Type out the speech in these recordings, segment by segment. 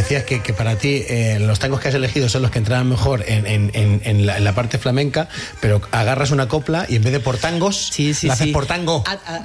decías que para ti los tangos que has elegido son los que entraban mejor en la parte flamenca, pero agarras una copla y en vez de por tangos, la haces por tango.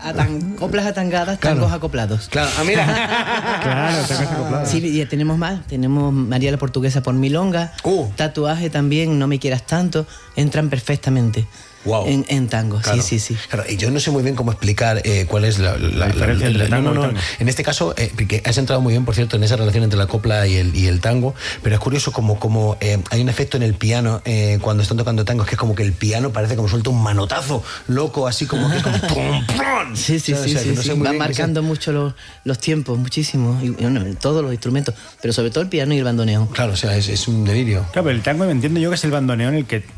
Coplas atangadas, tangos acoplados. Claro, mira. Claro, tangos acoplados. Sí, y tenemos más. Tenemos María la Portuguesa por milonga. Tatuaje también, No me quieras tanto. Entran perfectamente. Wow. En tango, claro. Sí. Claro, y yo no sé muy bien cómo explicar cuál es la diferencia entre tango y tango. En este caso, porque has entrado muy bien, por cierto, en esa relación entre la copla y el tango, pero es curioso como hay un efecto en el piano cuando están tocando tangos, que es como que el piano parece como suelta un manotazo loco, así como que es como ¡pum, pum! Sí. Va marcando mucho los tiempos, muchísimo, y bueno, todos los instrumentos, pero sobre todo el piano y el bandoneón. Claro, o sea, es un delirio. Claro, pero el tango me entiendo yo que es el bandoneón el que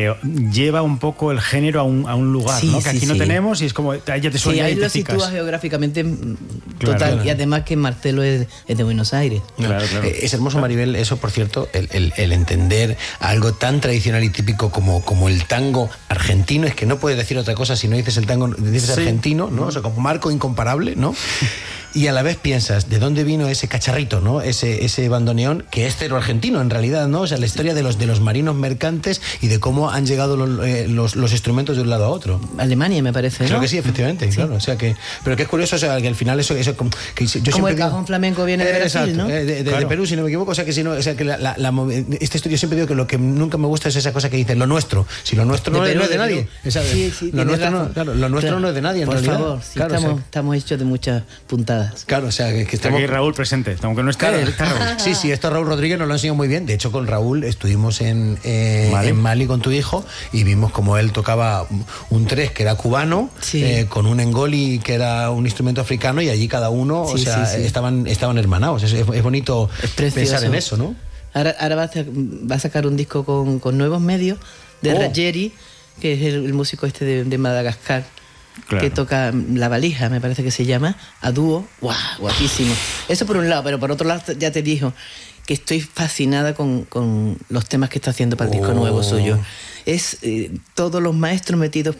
lleva un poco el género a un lugar, ¿no? Que aquí no tenemos y es como, ya te suena, ahí lo sitúas geográficamente total, y además que Marcelo es de Buenos Aires. Claro. Es hermoso, Maribel, eso, por cierto, el entender algo tan tradicional y típico como el tango argentino. Es que no puedes decir otra cosa si no dices el tango, dices argentino, ¿no? O sea, como marco incomparable, ¿no? Y a la vez piensas, ¿de dónde vino ese cacharrito, ¿no? Ese bandoneón, que es cero argentino en realidad, ¿no? O sea, la historia de los marinos mercantes y de cómo han llegado los instrumentos de un lado a otro. Alemania, me parece, ¿no? Creo que sí, efectivamente, claro. O sea que, pero que es curioso, o sea, que al final eso que yo como el cajón flamenco viene de Brasil, exacto, ¿no? De Perú, si no me equivoco. O sea que si no, o sea que este estudio siempre digo que lo que nunca me gusta es esa cosa que dice lo nuestro. Si lo nuestro no es de nadie. Sí, lo nuestro no es de nadie, en realidad. Por favor, estamos hechos de muchas puntadas. Claro, o sea, que estamos... Aquí Raúl presente, aunque no está Raúl. Sí, esto Raúl Rodríguez nos lo ha enseñado muy bien. De hecho, con Raúl estuvimos en Mali con tu hijo y vimos como él tocaba un tres que era cubano, con un engoli que era un instrumento africano, y allí cada uno, estaban hermanados. Es bonito pensar en eso, ¿no? Ahora va a sacar un disco con nuevos medios de Raggieri, que es el músico de Madagascar. Claro. Que toca La Valija, me parece que se llama, a dúo. ¡Guau! Guapísimo. Eso por un lado, pero por otro lado ya te dijo que estoy fascinada con los temas que está haciendo para el disco nuevo suyo. Es todos los maestros metidos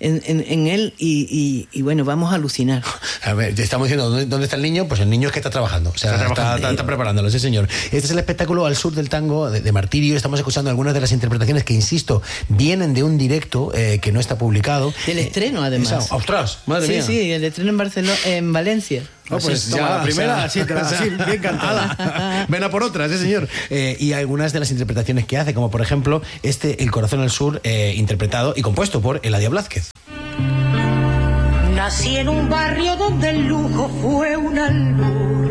en él y bueno, vamos a alucinar. A ver, estamos diciendo, ¿dónde está el niño? Pues el niño es que está trabajando, o sea, está preparándolo, sí señor. Este es el espectáculo Al Sur del Tango de Martirio. Estamos escuchando algunas de las interpretaciones que, insisto, vienen de un directo que no está publicado. Del estreno, además. ¡Ostras! Madre mía. Sí, el estreno en Barcelona, en Valencia. Pues ya la primera, así, bien cantada. Ven a por otra, sí señor. Y algunas de las interpretaciones que hace, como por ejemplo El Corazón al Sur, interpretado y compuesto por Eladia Blázquez. Nací en un barrio donde el lujo fue una luz.